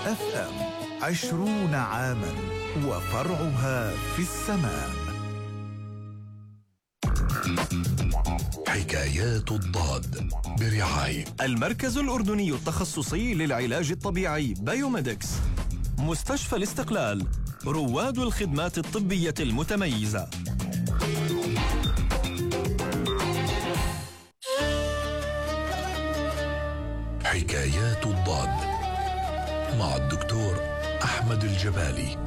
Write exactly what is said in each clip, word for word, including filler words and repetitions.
اف ام عشرون عاما وفرعها في السماء. حكايات الضاد برعاية المركز الأردني التخصصي للعلاج الطبيعي بايوميدكس، مستشفى الاستقلال، رواد الخدمات الطبية المتميزة. حكايات الضاد مع الدكتور أحمد الجبالي.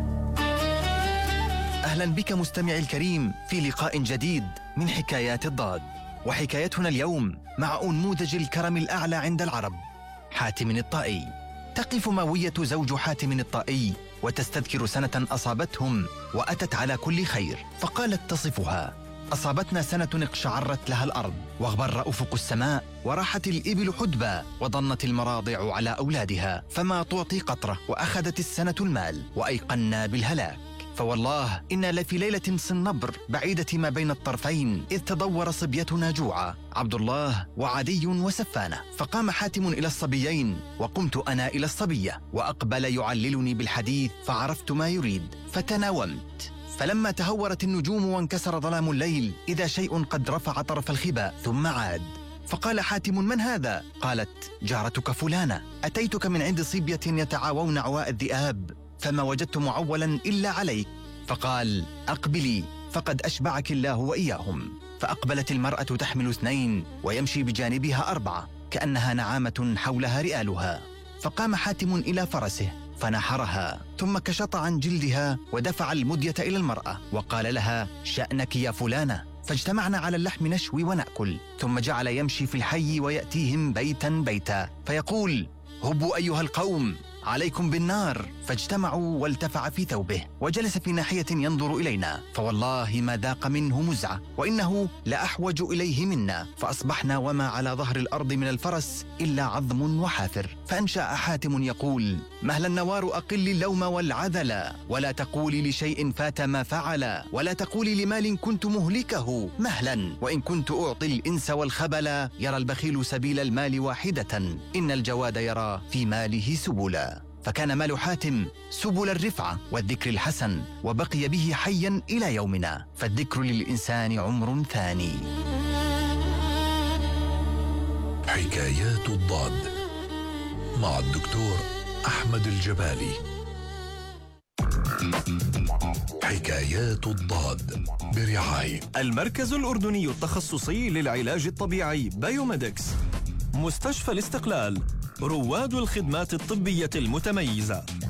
أهلا بك مستمعي الكريم في لقاء جديد من حكايات الضاد، وحكايتنا اليوم مع أنموذج الكرم الأعلى عند العرب، حاتم الطائي. تقف ماوية زوج حاتم الطائي وتستذكر سنة أصابتهم وأتت على كل خير، فقالت تصفها: أصابتنا سنة اقشعرت لها الأرض واغبر أفق السماء وراحت الإبل حدبا وضنت المراضع على أولادها فما تعطي قطرة، وأخذت السنة المال وأيقنا بالهلاك. فوالله إنا لفي ليلة صنبر بعيدة ما بين الطرفين إذ تضور صبيتنا جوعا، عبد الله وعدي وسفانة. فقام حاتم إلى الصبيين وقمت أنا إلى الصبية، وأقبل يعللني بالحديث فعرفت ما يريد فتناومت. فلما تهورت النجوم وانكسر ظلام الليل إذا شيء قد رفع طرف الخباء ثم عاد. فقال حاتم: من هذا؟ قالت: جارتك فلانة، أتيتك من عند صبية يتعاوون عواء الذئاب فما وجدت معولا إلا عليك. فقال: أقبلي فقد أشبعك الله وإياهم. فأقبلت المرأة تحمل اثنين ويمشي بجانبها أربعة كأنها نعامة حولها رئالها. فقام حاتم إلى فرسه فنحرها ثم كشط عن جلدها ودفع المدية إلى المرأة وقال لها: شأنك يا فلانة. فاجتمعنا على اللحم نشوي ونأكل، ثم جعل يمشي في الحي ويأتيهم بيتا بيتا فيقول: هبوا أيها القوم عليكم بالنار. فاجتمعوا والتفع في ثوبه وجلس في ناحية ينظر إلينا، فوالله ما ذاق منه مزعة وإنه لأحوج إليه منا. فأصبحنا وما على ظهر الأرض من الفرس إلا عظم وحافر. فأنشأ حاتم يقول: مهلا النوار أقل اللوم والعذلا، ولا تقولي لشيء فات ما فعل، ولا تقولي لمال كنت مهلكه مهلا، وإن كنت أعطي الإنس والخبلا، يرى البخيل سبيل المال واحدة، إن الجواد يرى في ماله سبلا. فكان مال حاتم سبل الرفعة والذكر الحسن، وبقي به حيا إلى يومنا، فالذكر للإنسان عمر ثاني. حكايات الضاد مع الدكتور أحمد الجبالي. حكايات الضاد برعاية المركز الأردني التخصصي للعلاج الطبيعي بايوميدكس، مستشفى الاستقلال، رواد الخدمات الطبية المتميزة.